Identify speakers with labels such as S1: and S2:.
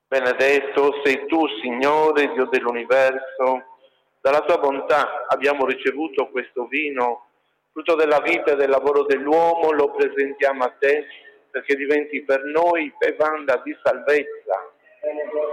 S1: Benedetto sei tu, Signore, Dio dell'universo. Dalla tua bontà abbiamo ricevuto questo vino, frutto della vita e del lavoro dell'uomo, lo presentiamo a te perché diventi per noi bevanda di salvezza.